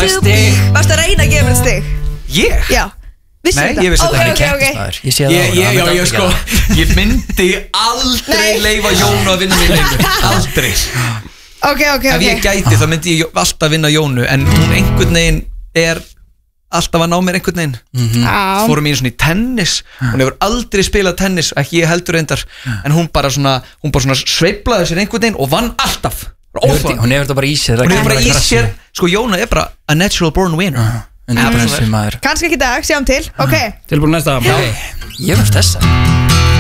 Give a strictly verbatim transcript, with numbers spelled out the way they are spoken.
fæ stig. Varstu að reyna að gefa mér stig? Ég? Já. Vissi Nei, þetta? ég vissi þetta okay, ekki. okay, okay. Ég sé það Ég, á ég, já, hann ég sko Ég myndi aldrei leyfa Jónu að vinna mig lengur. Aldrei. Ok, ok, ok. Ef ég gæti þá myndi ég alltaf vinna Jónu. En hún einhvern veginn er alltaf að ná mér einhvern veginn. mm-hmm. Fórum í svona í tennis. Hún hefur aldrei spilað tennis, ekki ég heldur reyndar. En hún bara svona, hún bara svona sveiflaði sér einhvern veginn og vann alltaf. Hún hefur þetta bara í sér. Hún hefur bara í sér. Sko Jóna er bara a natural born winner. Kannski ekki í dag, sjáum til. Ok. Tilbúin næsta. Ég verð þessa.